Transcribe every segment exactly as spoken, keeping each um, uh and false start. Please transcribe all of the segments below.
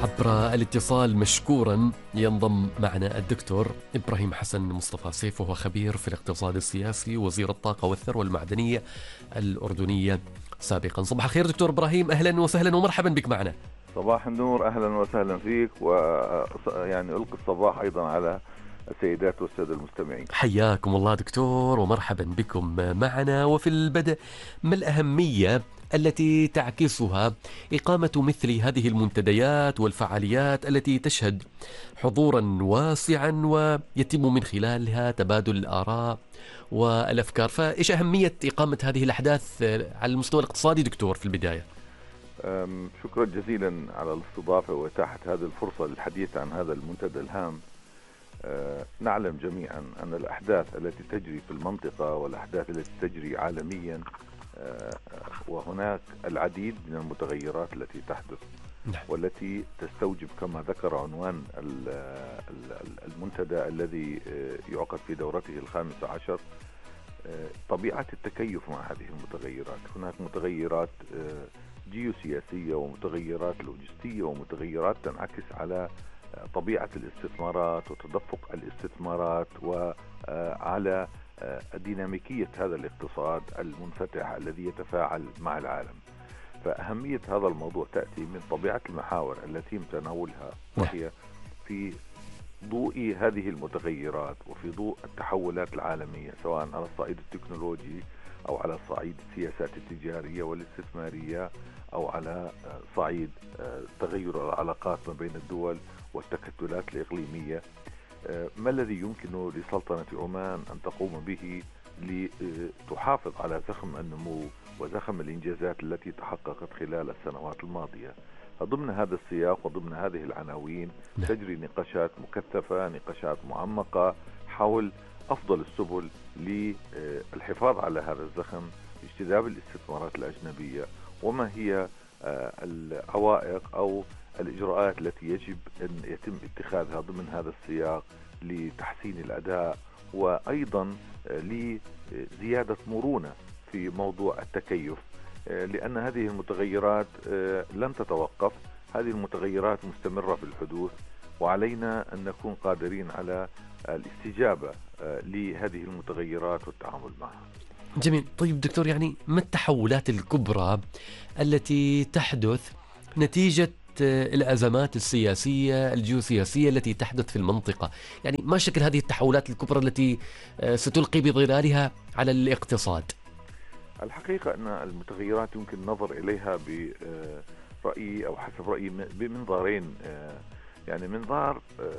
عبر الاتصال مشكورا ينضم معنا الدكتور إبراهيم حسن مصطفى سيف، وهو خبير في الاقتصاد السياسي، وزير الطاقة والثروة المعدنية الأردنية سابقا. صباح الخير دكتور إبراهيم، أهلا وسهلا ومرحبا بك معنا. صباح النور، أهلا وسهلا فيك، ويعني ألقي الصباح أيضا على السيدات والسادة المستمعين. حياكم الله دكتور ومرحبا بكم معنا. وفي البدء، ما الأهمية التي تعكسها إقامة مثل هذه المنتديات والفعاليات التي تشهد حضورا واسعا ويتم من خلالها تبادل الآراء والأفكار؟ فإيش أهمية إقامة هذه الأحداث على المستوى الاقتصادي دكتور في البداية؟ شكرا جزيلا على الاستضافة وإتاحة هذه الفرصة للحديث عن هذا المنتدى الهام. نعلم جميعا أن الأحداث التي تجري في المنطقة والأحداث التي تجري عالميا، وهناك العديد من المتغيرات التي تحدث والتي تستوجب كما ذكر عنوان المنتدى الذي يعقد في دورته الخامسة عشر طبيعة التكيف مع هذه المتغيرات. هناك متغيرات جيوسياسية ومتغيرات لوجستية ومتغيرات تنعكس على طبيعة الاستثمارات وتدفق الاستثمارات وعلى ديناميكية هذا الاقتصاد المنفتح الذي يتفاعل مع العالم. فأهمية هذا الموضوع تأتي من طبيعة المحاور التي متناولها، وهي في ضوء هذه المتغيرات وفي ضوء التحولات العالمية، سواء على الصعيد التكنولوجي أو على صعيد السياسات التجارية والاستثمارية أو على صعيد تغير العلاقات ما بين الدول والتكتلات الإقليمية. ما الذي يمكن لسلطنة عمان أن تقوم به لتحافظ على زخم النمو وزخم الإنجازات التي تحققت خلال السنوات الماضية؟ فضمن هذا السياق وضمن هذه العناوين تجري نقاشات مكثفة، نقاشات معمقة حول أفضل السبل للحفاظ على هذا الزخم، اجتذاب الاستثمارات الأجنبية، وما هي العوائق أو الإجراءات التي يجب أن يتم اتخاذها ضمن هذا السياق لتحسين الأداء، وأيضا لزيادة مرونة في موضوع التكيف، لأن هذه المتغيرات لن تتوقف. هذه المتغيرات مستمرة في الحدوث، وعلينا أن نكون قادرين على الاستجابة لهذه المتغيرات والتعامل معها. جميل. طيب دكتور، يعني ما التحولات الكبرى التي تحدث نتيجة الأزمات السياسية الجيوسياسية التي تحدث في المنطقة؟ يعني ما شكل هذه التحولات الكبرى التي ستلقي بظلالها على الاقتصاد؟ الحقيقة أن المتغيرات يمكن النظر إليها برأيي أو حسب رأيي بمنظارين. يعني منظار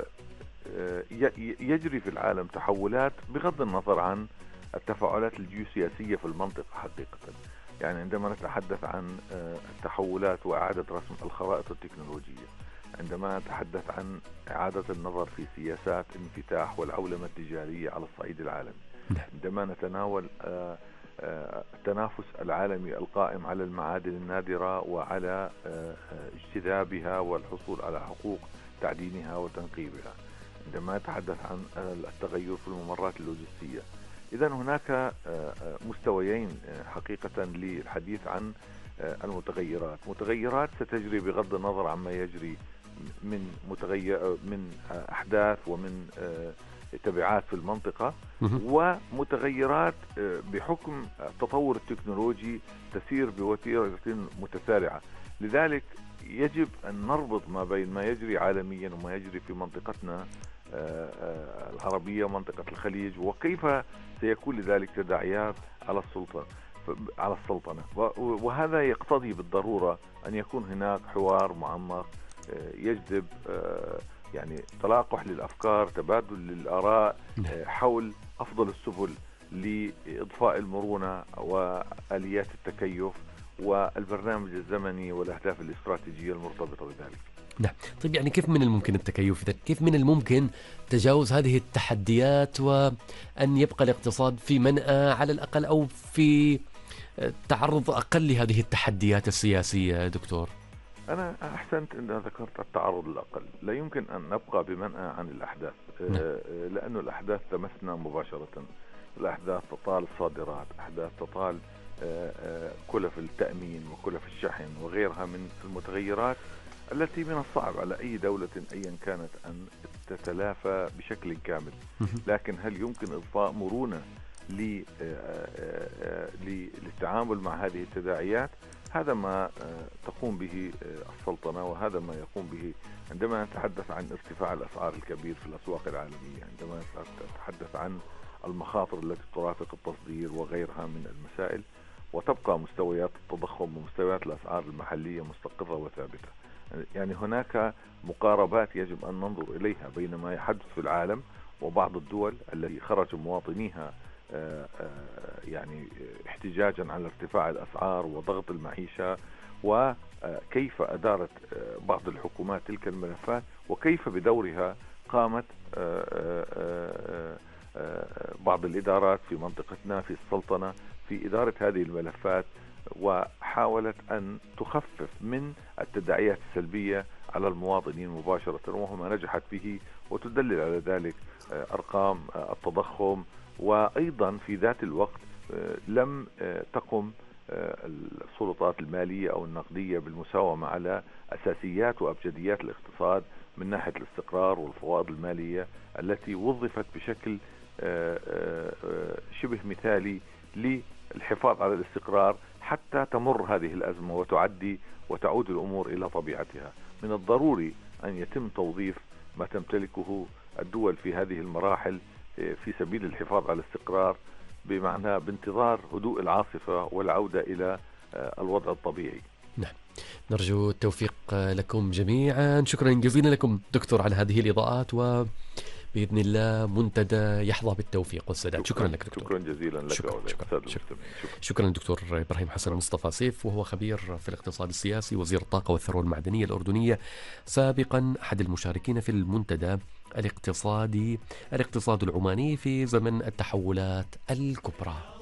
يجري في العالم تحولات بغض النظر عن التفاعلات الجيوسياسية في المنطقة حقيقة. يعني عندما نتحدث عن التحولات وإعادة رسم الخرائط التكنولوجية، عندما نتحدث عن إعادة النظر في سياسات الانفتاح والعولمة التجارية على الصعيد العالمي، عندما نتناول التنافس العالمي القائم على المعادن النادرة وعلى اجتذابها والحصول على حقوق تعدينها وتنقيبها، عندما نتحدث عن التغير في الممرات اللوجستية. إذن هناك مستويين حقيقة للحديث عن المتغيرات. متغيرات ستجري بغض النظر عما يجري من متغير من أحداث ومن تبعات في المنطقة، ومتغيرات بحكم التطور التكنولوجي تسير بوتيرة متسارعة. لذلك يجب أن نربط ما بين ما يجري عالميا وما يجري في منطقتنا العربية ومنطقة الخليج، وكيف سيكون لذلك تداعيات على السلطة على السلطنة. وهذا يقتضي بالضرورة أن يكون هناك حوار معمق يجذب يعني تلاقح للأفكار، تبادل للآراء حول أفضل السبل لإضفاء المرونة وآليات التكيف والبرنامج الزمني والأهداف الاستراتيجية المرتبطة بذلك. نعم. طيب يعني كيف من الممكن التكيف إذن؟ كيف من الممكن تجاوز هذه التحديات وأن يبقى الاقتصاد في منأى على الأقل أو في تعرض أقل لهذه التحديات السياسية دكتور؟ أنا أحسنت أن ذكرت التعرض الأقل. لا يمكن أن نبقى بمنأى عن الأحداث، لأن الأحداث تمسنا مباشرة. الأحداث تطال الصادرات، أحداث تطال كلف التأمين وكلف الشحن وغيرها من المتغيرات التي من الصعب على أي دولة أيا كانت أن تتلافى بشكل كامل. لكن هل يمكن إضفاء مرونة للتعامل مع هذه التداعيات؟ هذا ما تقوم به السلطنة، وهذا ما يقوم به عندما نتحدث عن ارتفاع الأسعار الكبير في الأسواق العالمية، عندما نتحدث عن المخاطر التي ترافق التصدير وغيرها من المسائل، وتبقى مستويات التضخم ومستويات الأسعار المحلية مستقرة وثابتة. يعني هناك مقاربات يجب أن ننظر إليها بين ما يحدث في العالم وبعض الدول التي خرج مواطنيها يعني احتجاجا على ارتفاع الأسعار وضغط المعيشة، وكيف أدارت بعض الحكومات تلك الملفات، وكيف بدورها قامت بعض الإدارات في منطقتنا في السلطنة في إدارة هذه الملفات، وحاولت أن تخفف من التداعيات السلبية على المواطنين مباشرة، وهو ما نجحت به، وتدلل على ذلك أرقام التضخم. وأيضا في ذات الوقت لم تقم السلطات المالية أو النقدية بالمساومة على أساسيات وأبجديات الاقتصاد من ناحية الاستقرار والفوائد المالية التي وظفت بشكل شبه مثالي للحفاظ على الاستقرار حتى تمر هذه الأزمة وتعدي وتعود الأمور إلى طبيعتها. من الضروري أن يتم توظيف ما تمتلكه الدول في هذه المراحل في سبيل الحفاظ على الاستقرار، بمعنى بانتظار هدوء العاصفة والعودة إلى الوضع الطبيعي. نعم، نرجو التوفيق لكم جميعا. شكرا جزيلا لكم دكتور على هذه الإضاءات، وبإذن الله منتدى يحظى بالتوفيق والسداد. شكرا, شكرا لك دكتور. شكرا جزيلا لك. شكرا, شكرا, شكرا, شكرا. شكرا دكتور إبراهيم حسن مصطفى سيف، وهو خبير في الاقتصاد السياسي، وزير الطاقة والثروة المعدنية الأردنية، سابقا أحد المشاركين في المنتدى الاقتصادي الاقتصاد العماني في زمن التحولات الكبرى.